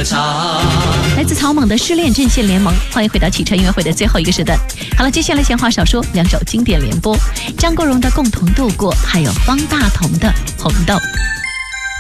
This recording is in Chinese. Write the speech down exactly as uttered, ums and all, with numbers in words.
歌唱。 来自草蜢的《失恋阵线联盟》，欢迎回到汽车音乐会的最后一个时段。好了，接下来闲话少说，两首经典联播：张国荣的《共同度过》，还有方大同的《红豆》。